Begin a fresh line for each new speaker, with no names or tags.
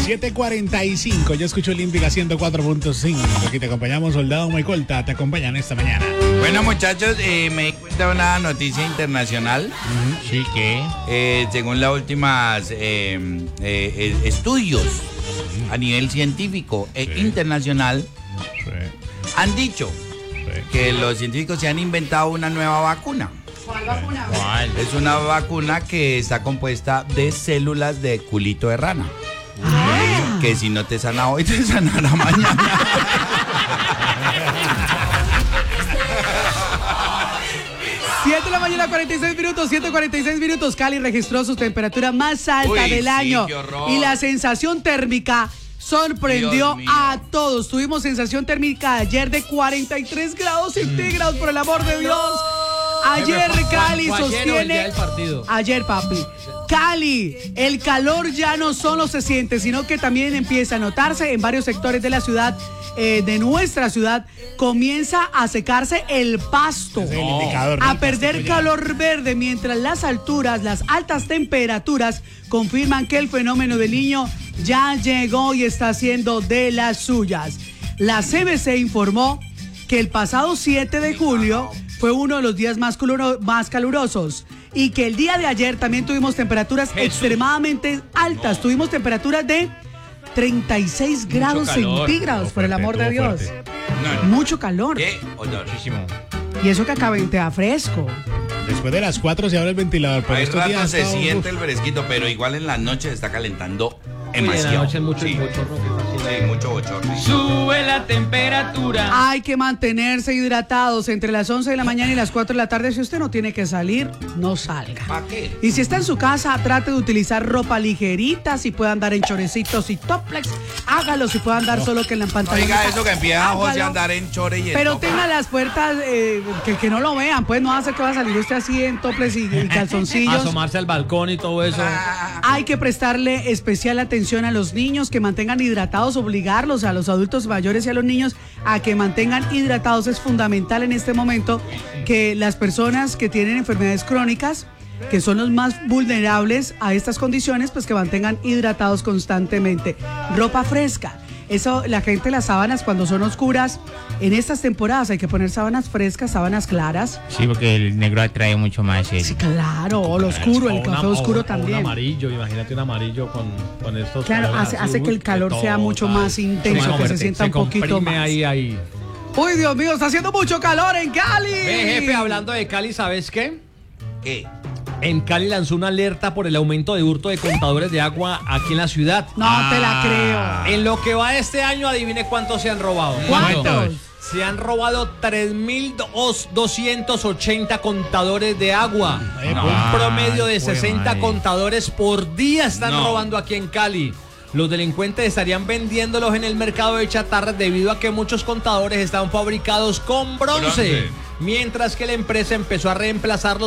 7:45, yo escucho Olímpica 104.5. Aquí te acompañamos, Soldado Moicolta, te acompañan esta mañana.
Bueno, muchachos, me di cuenta de una noticia internacional.
Sí, ¿qué?
Según los últimos estudios a nivel científico e internacional, han dicho que los científicos se han inventado una nueva vacuna.
¿Cuál vacuna?
¿Cuál?
Es una vacuna que está compuesta de células de culito de rana. Que si no te sana hoy, te sanará mañana.
7 de la mañana, 46 minutos, 7:46 minutos. Cali registró su temperatura más alta del año.
Qué horror.
Y la sensación térmica sorprendió
Dios mío.
a todos. Tuvimos sensación térmica ayer de 43 grados centígrados, por el amor de Dios. Ayer Cali
¿Fue ayer o el día
sostiene.
del partido?
Ayer, papi. Cali, el calor ya no solo se siente, sino que también empieza a notarse en varios sectores de la ciudad, de nuestra ciudad. Comienza a secarse el pasto,
Ese es el indicador, ¿no?
a
El
perder
pastico ya.
calor verde, mientras las alturas, las altas temperaturas confirman que el fenómeno del Niño ya llegó y está haciendo de las suyas. La CBC informó que el pasado 7 de julio fue uno de los días más calurosos y que el día de ayer también tuvimos temperaturas extremadamente altas. Tuvimos temperaturas de 36 grados
calor.
centígrados, por el amor de
estuvo
Dios.
fuerte.
Mucho calor.
¿Qué? Olor.
Muchísimo.
Y eso que acá ventea fresco.
Después de las 4 se abre el ventilador, pero
Hay
estos
rato
días
se
ha estado-
siente el fresquito, pero igual en la noche se está calentando
En la
demasiado.
noche mucho
Sí.
bochorno.
Sí, mucho bochorno.
Sube la temperatura.
Hay que mantenerse hidratados entre las 11 de la mañana y las 4 de la tarde. Si usted no tiene que salir, no salga.
¿Para qué?
Y si está en su casa, trate de utilizar ropa ligerita. Si puede andar en chorecitos y toplex, hágalo. Si puede andar solo que en la pantalla.
Oiga, eso que empieza José a andar en chore y en
Pero
topa.
tenga las puertas que no lo vean. Pues no hace que va a salir usted así en toples y calzoncillos.
Asomarse al balcón y todo eso.
Hay que prestarle especial atención a los niños, que mantengan hidratados, obligarlos a los adultos mayores y a los niños a que mantengan hidratados. Es fundamental en este momento que las personas que tienen enfermedades crónicas, que son los más vulnerables a estas condiciones, pues que mantengan hidratados constantemente. Ropa fresca. Eso, la gente, las sábanas cuando son oscuras, en estas temporadas hay que poner sábanas frescas, sábanas claras.
Sí, porque el negro atrae mucho más.
Sí, claro, o lo oscuro, el
O
café
una-
oscuro
o
también.
un amarillo, imagínate un amarillo con estos.
Claro,
colores
hace
así,
que el calor
de
sea
todo,
mucho
tal.
más intenso,
Bueno,
que se sienta un poquito
comprime
más.
ahí.
Uy, Dios mío, está haciendo mucho calor en Cali.
Ve, jefe, hablando de Cali, ¿sabes qué?
¿Qué?
En Cali lanzó una alerta por el aumento de hurto de contadores de agua aquí en la ciudad.
No te la creo.
En lo que va de este año, adivine cuántos se han robado.
¿Cuántos?
Se han robado 3.280 contadores de agua. Un promedio de 60 contadores por día están
No.
robando aquí en Cali. Los delincuentes estarían vendiéndolos en el mercado de chatarra debido a que muchos contadores están fabricados con bronce. Mientras que la empresa empezó a reemplazarlos